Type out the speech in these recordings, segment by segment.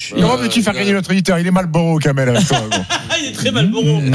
Comment veux-tu faire gagner notre éditeur? Il est Malboro, Kamel, avec toi. Il est très Malboro. Reste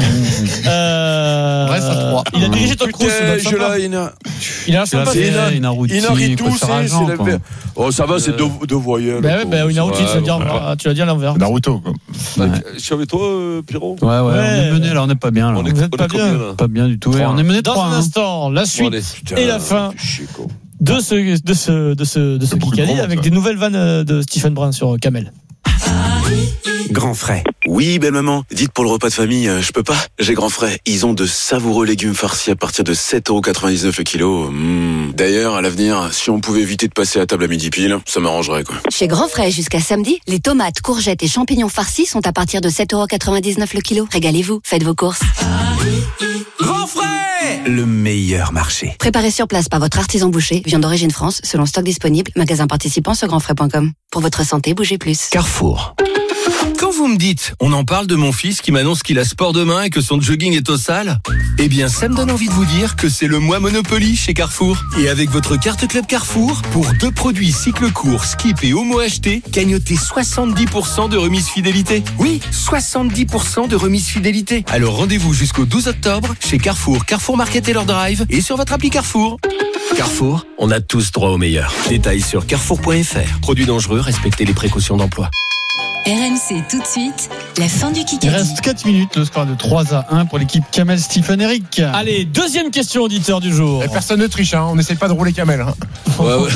à 3. Il a dirigé Tom Cruise. Il a un sympa. Inaruti, Oh, ça va, c'est deux voyelles. Inaruti, tu l'as dit à l'envers. Naruto, quoi. Je suis avec toi, Pierrot. Ouais, on est mené là, on n'est pas bien. Là. Vous êtes pas bien. Pas bien du tout. Ouais, on est mené 3. Dans un instant, la suite et la fin de ce Kikadi avec des nouvelles vannes de Stephen Brun sur Kamel. Grand Frais. Oui, belle maman. Dites pour le repas de famille, je peux pas. J'ai Grand Frais. Ils ont de savoureux légumes farcis à partir de 7,99€ le kilo. D'ailleurs, à l'avenir, si on pouvait éviter de passer à table à midi pile, ça m'arrangerait, quoi. Chez Grand Frais, jusqu'à samedi, les tomates, courgettes et champignons farcis sont à partir de 7,99€ le kilo. Régalez-vous, faites vos courses. Grand Frais, le meilleur marché. Préparé sur place par votre artisan boucher, viande d'origine France, selon stock disponible, magasin participant sur grandfrais.com. Pour votre santé, bougez plus. Carrefour. Quand vous me dites, on en parle de mon fils qui m'annonce qu'il a sport demain et que son jogging est au sale, eh bien ça me donne envie de vous dire que c'est le mois Monopoly chez Carrefour. Et avec votre carte Club Carrefour, pour 2 produits cycle court, skip et homo achetés, gagnotez 70% de remise fidélité. Oui, 70% de remise fidélité. Alors rendez-vous jusqu'au 12 octobre chez Carrefour, Carrefour Market et leur drive et sur votre appli Carrefour. Carrefour, on a tous droit au meilleur. Détails sur carrefour.fr. Produits dangereux, respectez les précautions d'emploi. RMC tout de suite, la fin du Kikadi. Il reste 4 minutes, le score de 3-1 pour l'équipe Kamel, Stephen, Eric. Allez, deuxième question auditeur du jour. Et personne ne triche, on n'essaie pas de rouler Kamel. Ouais.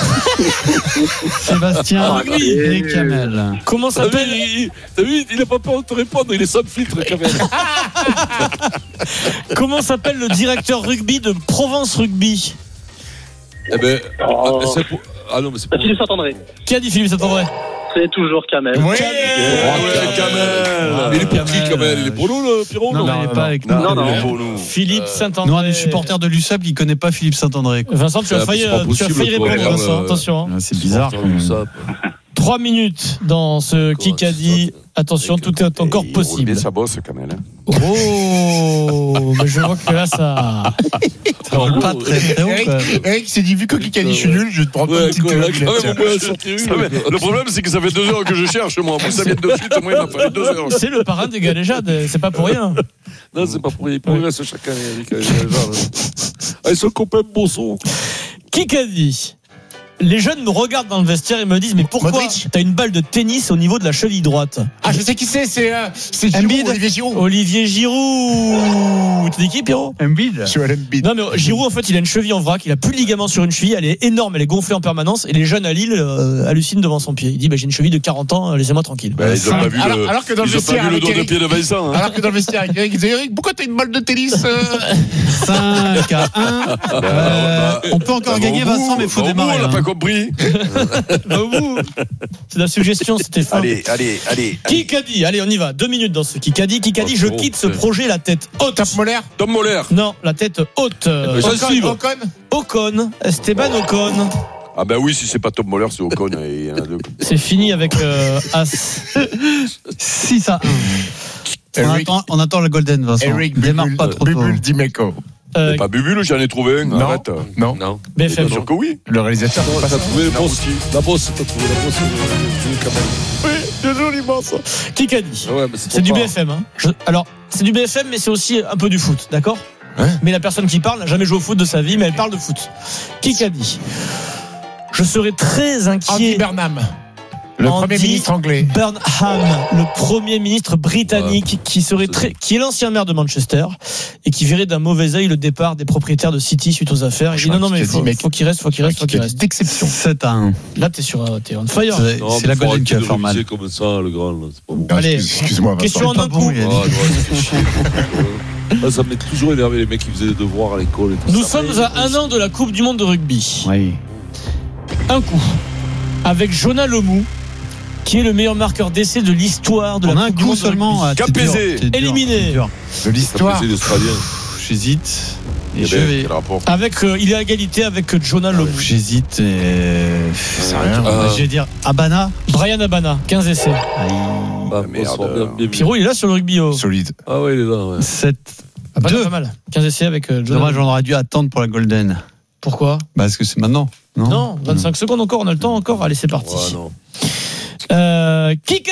Sébastien et Kamel. Comment s'appelle T'as vu, il n'a pas peur de te répondre, il est sans filtre, Kamel. Comment s'appelle le directeur rugby de Provence Rugby? Eh ben, c'est pour... Ah non, mais c'est pour... Philippe Saint-André. Qui a dit Philippe Saint-André? C'est toujours Kamel. Oui. Kamel. Il est pour qui, Kamel? Il est pour nous, le Pierrot? Non, il n'est pas avec nous. Non. Philippe Saint-André. Nous, on est supporters de l'USAP qui ne connaît pas Philippe Saint-André. Vincent, tu as failli répondre, Vincent. Attention. C'est bizarre. 3 minutes dans ce Kikadi. Attention, tout est encore possible. Ça bosse, Kamel. Oh, mais je vois que là, ça roule pas très haut. Eric s'est dit, vu que Kikadi, je suis nul, je vais te prendre une petite Le problème, c'est que ça fait 2 heures que je cherche, moi. Vous saviez de suite, moi, il m'a fallu 2 heures. C'est le parrain des Galéjades, c'est pas pour rien. Non, c'est pas pour rien. Il reste chaque année, Eric. Ils sont copains de Bosson. Kikadi. Les jeunes me regardent dans le vestiaire et me disent, mais pourquoi t'as une balle de tennis au niveau de la cheville droite? Ah, je sais qui c'est Giroud, Olivier Giroud. Olivier Giroud. T'es qui, Pierrot? Embiid. Je suis à l'Embiid. Non, mais Giroud, en fait, il a une cheville en vrac, il a plus de ligament sur une cheville, elle est énorme, elle est gonflée en permanence, et les jeunes à Lille hallucinent devant son pied. Il dit, j'ai une cheville de 40 ans, laissez-moi tranquille. Ils ont pas vu alors que dans le vestiaire, le dos de pied de Vincent. Alors que dans le vestiaire, Eric disait, Eric, pourquoi t'as une balle de tennis 5-1. On peut encore gagner, Vincent, mais il faut démarrer. On l'a pas compris. C'est la suggestion, c'était fin. Allez. Kikadi, allez, on y va. 2 minutes dans ce Kikadi. Kikadi, je quitte ce projet la tête haute. Tom Moller. Non, la tête haute. Ocon. Esteban Ocon. Ah ben oui, si c'est pas Tom Moller, c'est Ocon. Il y en a 2. C'est fini avec As. 6-1. On attend le Golden, Vincent. Eric démarre pas trop tôt. Bubul Dimeco. Pas Bubule, j'en ai trouvé un. Non. Arrête. Non. BFM. Bien sûr que oui. Le réalisateur. T'as trouvé la bosse, t'as trouvé la bosse. Oui, c'est joliment ça. Kikadi. Ouais, c'est du BFM. Alors, c'est du BFM, mais c'est aussi un peu du foot, d'accord? Ouais. Mais la personne qui parle n'a jamais joué au foot de sa vie, mais elle parle de foot. Kikadi. Je serais très inquiet. Andy Burnham. Le Premier ministre anglais. Burnham, le Premier ministre britannique, qui est l'ancien maire de Manchester et qui verrait d'un mauvais œil le départ des propriétaires de City suite aux affaires. Il dit non, mais faut qu'il reste. D'exception. 7-1. Là, t'es on fire. C'est la Golden qui va faire mal. Comme ça, le grand, là, c'est pas bon. Allez, excuse-moi, question en un coup. Ça me met toujours énervé les mecs qui faisaient des devoirs à l'école. Nous sommes à 1 an de la Coupe du Monde de rugby. Oui. Un coup. Avec Jonah Lemou, qui est le meilleur marqueur d'essai de l'histoire de la Coupe du Monde seulement. Capézé. Éliminé. De l'histoire. Capézé d'Australien. J'hésite. Et je vais. Avec, il est à égalité avec Jonah Lemou. J'hésite. C'est rien. Je vais dire Abana. Brian Abana, 15 essais. Pierrot, il est là sur le rugby. Solide. Ah ouais, il est là. 7. Pas mal. 15 essais avec Jonah. Dommage, on aurait dû attendre pour la Golden. Pourquoi? Parce que c'est maintenant. Non, 25 secondes encore, on a le temps encore. Allez, c'est parti. Ouais, non. Qui